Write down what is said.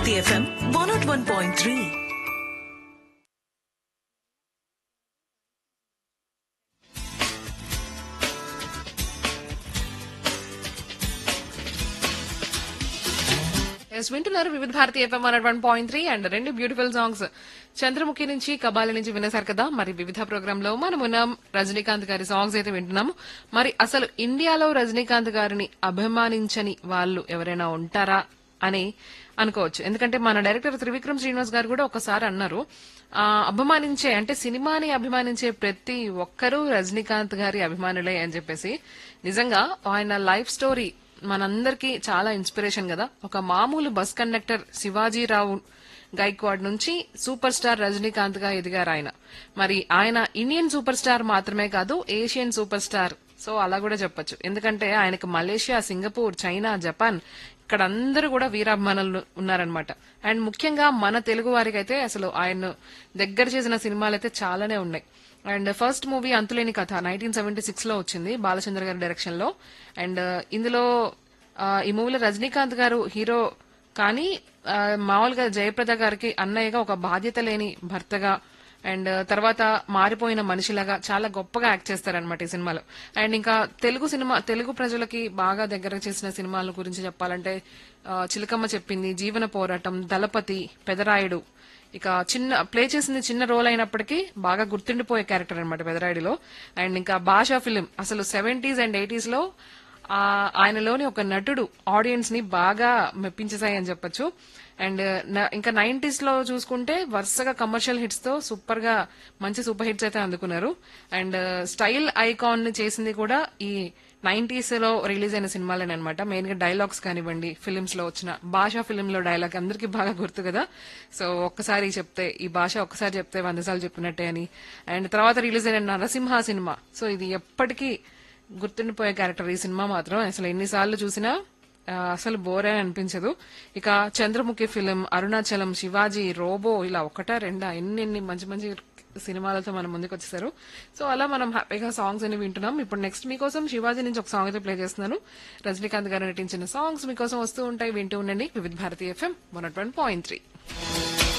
Bharati FM 101.3. వింటున్నారు వివిధ Bharati FM 101.3 and రెండు బ్యూటిఫుల్ సాంగ్స్ చంద్రముఖి నుంచి కబాలి నుంచి వినేశారు కదా. మరి వివిధ ప్రోగ్రామ్ లో మనం ఉన్నాం. రజనీకాంత్ గారి సాంగ్స్ అయితే వింటున్నాము. మరి అసలు ఇండియాలో రజనీకాంత్ గారిని అభిమానించని వాళ్ళు ఎవరైనా ఉంటారా అని అనుకోవచ్చు. ఎందుకంటే మన డైరెక్టర్ త్రివిక్రమ్ శ్రీనివాస్ గారు కూడా ఒకసారి అన్నారు, అభిమానించే అంటే సినిమాని అభిమానించే ప్రతి ఒక్కరూ రజనీకాంత్ గారి అభిమానులే అని చెప్పేసి. నిజంగా ఆయన లైఫ్ స్టోరీ మనందరికీ చాలా ఇన్స్పిరేషన్ కదా. ఒక మామూలు బస్ కండక్టర్ శివాజీరావు గైక్వాడ్ నుంచి సూపర్ స్టార్ రజనీకాంత్ గా ఎదిగారు ఆయన. మరి ఆయన ఇండియన్ సూపర్ స్టార్ మాత్రమే కాదు, ఏషియన్ సూపర్ స్టార్. సో అలా కూడా చెప్పొచ్చు. ఎందుకంటే ఆయనకు మలేషియా, సింగపూర్, చైనా, జపాన్ ఇక్కడ అందరూ కూడా వీరాభిమానులు ఉన్నారనమాట. అండ్ ముఖ్యంగా మన తెలుగు వారికి అయితే అసలు ఆయన దగ్గర చేసిన సినిమాలు అయితే చాలానే ఉన్నాయి. అండ్ ఫస్ట్ మూవీ అంతులేని కథ 1976 లో వచ్చింది బాలచంద్ర గారి డైరెక్షన్ లో. అండ్ ఇందులో ఈ మూవీలో రజనీకాంత్ గారు హీరో, కానీ మామూలుగా జయప్రద గారికి అన్నయ్యగా, ఒక బాధ్యత లేని భర్తగా, అండ్ తర్వాత మారిపోయిన మనిషిలాగా చాలా గొప్పగా యాక్ట్ చేస్తారనమాట ఈ సినిమాలో. అండ్ ఇంకా తెలుగు ప్రజలకి బాగా దగ్గర చేసిన సినిమాల గురించి చెప్పాలంటే చిలకమ్మ చెప్పింది, జీవన పోరాటం, దళపతి, పెదరాయుడు. ఇక ప్లే చేసింది చిన్న రోల్ అయినప్పటికీ బాగా గుర్తుండిపోయే క్యారెక్టర్ అనమాట పెదరాయుడిలో. అండ్ ఇంకా భాషా ఫిలిం అసలు 70s అండ్ 80s లో ఆయనలోని ఒక నటుడు ఆడియన్స్ ని బాగా మెప్పించేశాయి అని చెప్పొచ్చు. అండ్ ఇంకా 90s లో చూసుకుంటే వరుసగా కమర్షియల్ హిట్స్ తో సూపర్ గా మంచి సూపర్ హిట్స్ అయితే అందుకున్నారు. అండ్ స్టైల్ ఐకాన్ ని చేసింది కూడా ఈ 90s లో రిలీజ్ అయిన సినిమాలేనే అనమాట. మెయిన్ గా డైలాగ్స్ కానివ్వండి, ఫిలిమ్స్ లో వచ్చిన భాషా ఫిలిం లో డైలాగ్ అందరికీ బాగా గుర్తు కదా. సో ఒక్కసారి చెప్తే ఈ భాష ఒక్కసారి చెప్తే 100 సార్లు చెప్పినట్టే అని. అండ్ తర్వాత రిలీజ్ అయిన నరసింహ సినిమా, సో ఇది ఎప్పటికీ గుర్తుండిపోయే క్యారెక్టర్ ఈ సినిమా మాత్రం. అసలు ఎన్నిసార్లు చూసినా అసలు బోరే అనిపించదు. ఇక చంద్రముఖి ఫిలిం, అరుణాచలం, శివాజీ, రోబో, ఇలా ఒకటా రెండా ఎన్ని మంచి మంచి సినిమాలతో మనం ముందుకు వచ్చేసారు. సో అలా మనం హ్యాపీగా సాంగ్స్ అని వింటున్నాం. ఇప్పుడు నెక్స్ట్ మీకోసం శివాజీ నుంచి ఒక సాంగ్ అయితే ప్లే చేస్తున్నాను. రజనీకాంత్ గారు నటించిన సాంగ్స్ మీకోసం వస్తూ ఉంటాయి, వింటూ ఉండండి వివిధ భారతి ఎఫ్ఎం 101.3.